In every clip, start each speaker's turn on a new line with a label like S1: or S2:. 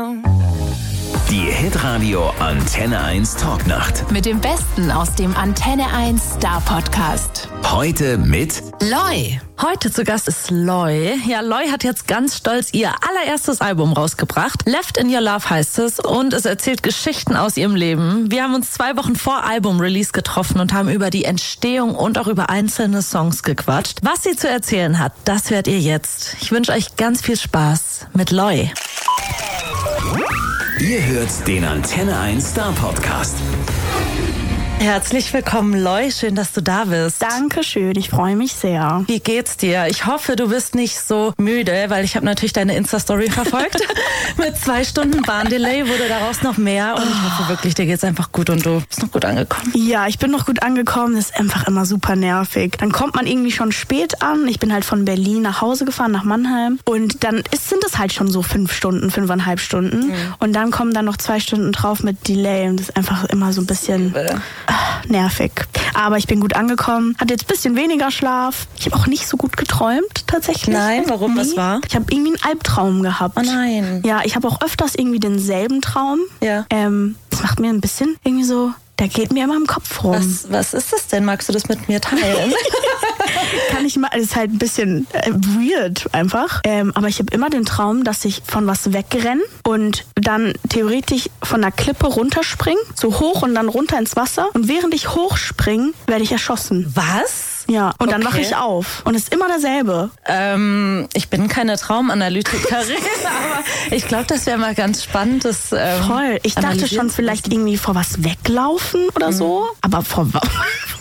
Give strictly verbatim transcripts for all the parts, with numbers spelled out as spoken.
S1: Die Hitradio Antenne eins Talknacht.
S2: Mit dem Besten aus dem Antenne eins Star Podcast.
S1: Heute mit
S2: Loi.
S3: Heute zu Gast ist Loi. Ja, Loi hat jetzt ganz stolz ihr allererstes Album rausgebracht. Left in Your Love heißt es und es erzählt Geschichten aus ihrem Leben. Wir haben uns zwei Wochen vor Album-Release getroffen und haben über die Entstehung und auch über einzelne Songs gequatscht. Was sie zu erzählen hat, das hört ihr jetzt. Ich wünsche euch ganz viel Spaß mit Loi.
S1: Ihr hört den Antenne eins Star Podcast.
S3: Herzlich willkommen, Loi. Schön, dass du da bist.
S4: Dankeschön, ich freue mich sehr.
S3: Wie geht's dir? Ich hoffe, du bist nicht so müde, weil ich habe natürlich deine Insta-Story verfolgt. Mit zwei Stunden Bahndelay wurde daraus noch mehr und ich hoffe wirklich, dir geht's einfach gut und du bist noch gut angekommen.
S4: Ja, ich bin noch gut angekommen. Das ist einfach immer super nervig. Dann kommt man irgendwie schon spät an. Ich bin halt von Berlin nach Hause gefahren, nach Mannheim. Und dann ist, sind es halt schon so fünf Stunden, fünfeinhalb Stunden. Mhm. Und dann kommen dann noch zwei Stunden drauf mit Delay und das ist einfach immer so ein bisschen nervig. Aber ich bin gut angekommen, hatte jetzt ein bisschen weniger Schlaf. Ich habe auch nicht so gut geträumt, tatsächlich.
S3: Nein, warum?
S4: Nee.
S3: Was war?
S4: Ich habe irgendwie einen Albtraum gehabt.
S3: Oh nein.
S4: Ja, ich habe auch öfters irgendwie denselben Traum.
S3: Ja.
S4: Ähm, das macht mir ein bisschen irgendwie so, der geht mir immer im Kopf rum.
S3: Was, was ist das denn? Magst du das mit mir teilen?
S4: Kann ich mal, das ist halt ein bisschen äh, weird einfach. Ähm, aber ich habe immer den Traum, dass ich von was wegrenne und dann theoretisch von einer Klippe runterspringe, so hoch und dann runter ins Wasser. Und während ich hochspringe, werde ich erschossen.
S3: Was?
S4: Ja, und dann
S3: Okay.
S4: wache ich auf. Und es ist immer derselbe.
S3: Ähm, ich bin keine Traumanalytikerin, aber ich glaube, das wäre mal ganz spannend. Das, ähm,
S4: Voll. Ich dachte
S3: analysieren
S4: schon
S3: zu
S4: vielleicht
S3: lassen.
S4: irgendwie vor was weglaufen oder so. Aber vor was?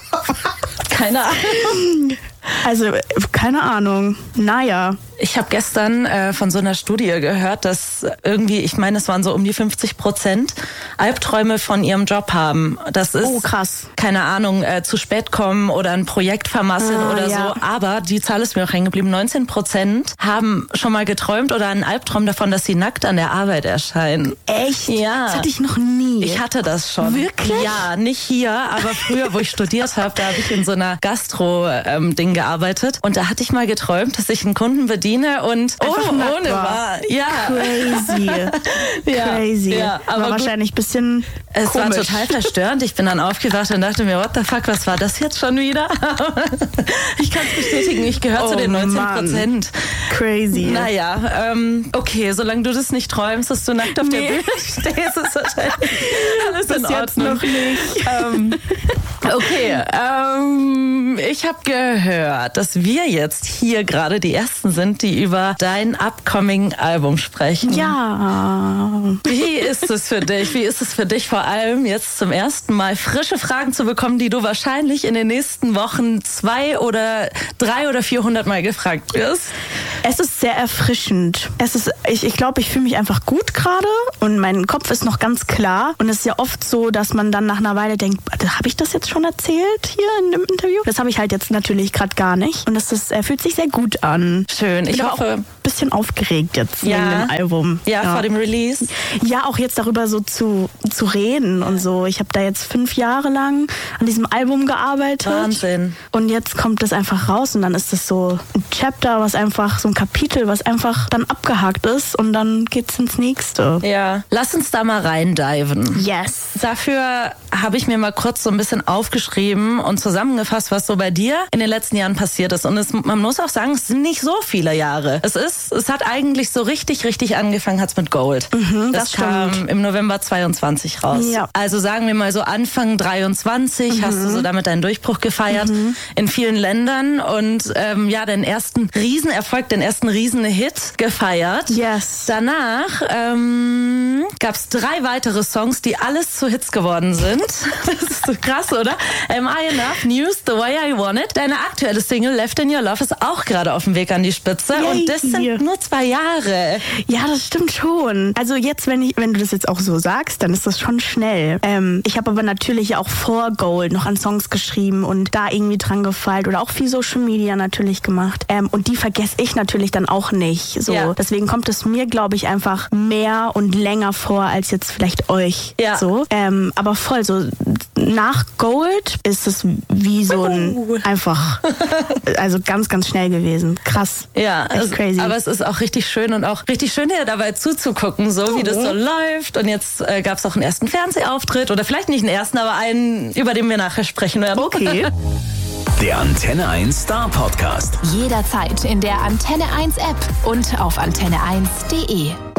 S3: Keine Ahnung.
S4: Also, keine Ahnung. Naja.
S3: Ich habe gestern äh, von so einer Studie gehört, dass irgendwie, ich meine, es waren so um die fünfzig Prozent Albträume von ihrem Job haben. Das ist,
S4: Oh, krass.
S3: keine Ahnung, äh, zu spät kommen oder ein Projekt vermasseln
S4: Ah,
S3: oder
S4: ja.
S3: so. Aber die Zahl ist mir auch hängen geblieben. neunzehn Prozent haben schon mal geträumt oder einen Albtraum davon, dass sie nackt an der Arbeit erscheinen.
S4: Echt?
S3: Ja.
S4: Das hatte ich noch nie.
S3: Ich hatte das schon.
S4: Wirklich?
S3: Ja, nicht hier, aber früher, wo ich studiert habe, da habe ich in so einer Gastro-Ding gearbeitet. Und da hatte ich mal geträumt, dass ich einen Kunden bediene und
S4: Einfach
S3: oh,
S4: nackt
S3: ohne
S4: war.
S3: war. Ja.
S4: Crazy.
S3: Ja,
S4: Crazy.
S3: ja, aber
S4: aber
S3: gut.
S4: wahrscheinlich ein bisschen
S3: Es
S4: komisch.
S3: war total verstörend. Ich bin dann aufgewacht und dachte mir, what the fuck, was war das jetzt schon wieder? Ich kann es bestätigen, ich gehöre zu
S4: Oh
S3: den neunzehn
S4: Mann.
S3: Prozent.
S4: Crazy.
S3: Naja, ähm, okay, solange du das nicht träumst, dass du nackt auf der
S4: Nee.
S3: Bühne stehst, ist wahrscheinlich alles in
S4: Bis jetzt
S3: Ordnung.
S4: noch nicht.
S3: Ähm, okay, ähm, ich habe gehört, dass wir jetzt hier gerade die Ersten sind, die über dein upcoming Album sprechen.
S4: Ja.
S3: Wie ist es für dich? Wie ist es für dich vor allem jetzt zum ersten Mal frische Fragen zu bekommen, die du wahrscheinlich in den nächsten Wochen zwei oder drei oder vierhundert Mal gefragt wirst?
S4: Es ist sehr erfrischend. Es ist, ich, ich glaube, ich fühle mich einfach gut gerade und mein Kopf ist noch ganz klar. Und es ist ja oft so, dass man dann nach einer Weile denkt, habe ich das jetzt schon erzählt hier in dem Interview? Das habe ich halt jetzt natürlich gerade gar nicht. Und das ist, er fühlt sich sehr gut an.
S3: Schön, ich
S4: bin aber
S3: hoffe.
S4: auch ein bisschen aufgeregt jetzt
S3: Ja.
S4: wegen dem Album.
S3: Ja, vor dem Release.
S4: Ja, auch jetzt darüber so zu, zu reden und so. Ich habe da jetzt fünf Jahre lang an diesem Album gearbeitet.
S3: Wahnsinn.
S4: Und jetzt kommt das einfach raus und dann ist das so ein Chapter, was einfach, so ein Kapitel, was einfach dann abgehakt ist und dann geht's ins nächste.
S3: Ja, lass uns da mal reindiven.
S4: Yes.
S3: Dafür habe ich mir mal kurz so ein bisschen aufgeschrieben und zusammengefasst, was so bei dir in den letzten Jahren passiert ist. Und es, man muss auch sagen, es sind nicht so viele Jahre. Es ist, es hat eigentlich so richtig, richtig angefangen, hat's mit Gold.
S4: Mhm,
S3: das
S4: das
S3: kam
S4: stimmt.
S3: im November zweiundzwanzig raus.
S4: Ja.
S3: Also sagen wir mal so Anfang dreiundzwanzig
S4: Mhm.
S3: hast du so damit deinen Durchbruch gefeiert in vielen Ländern und ähm, ja, den ersten Riesenerfolg, den ersten Riesenhit gefeiert.
S4: Yes.
S3: Danach ähm, gab es drei weitere Songs, die alles zu Hits geworden sind. Das ist so krass, oder? Am I Enough, News, The Way I Want It. Deine aktuelle Single Left in Your Love ist auch gerade auf dem Weg an die Spitze.
S4: Yay.
S3: Und das sind nur zwei Jahre.
S4: Ja, das stimmt schon. Also jetzt, wenn ich, wenn du das jetzt auch so sagst, dann ist das schon schnell. Ähm, ich habe aber natürlich auch vor Gold noch an Songs geschrieben und da irgendwie dran gefeilt oder auch viel Social Media natürlich gemacht. Ähm, und die vergesse ich natürlich dann auch nicht. So.
S3: Ja.
S4: Deswegen kommt es mir, glaube ich, einfach mehr und länger vor als jetzt vielleicht euch.
S3: Ja.
S4: So. Ähm, aber voll so nach Gold ist es wie so ein
S3: Oh.
S4: einfach, also ganz, ganz schnell gewesen. Krass.
S3: Ja,
S4: echt
S3: es,
S4: crazy.
S3: aber es ist auch richtig schön und auch richtig schön, dir dabei zuzugucken, so wie das so läuft. Und jetzt äh, gab es auch einen ersten Fernsehauftritt oder vielleicht nicht einen ersten, aber einen, über den wir nachher sprechen werden.
S4: Okay.
S1: Der Antenne eins Star Podcast.
S2: Jederzeit in der Antenne eins App und auf antenne eins punkt de.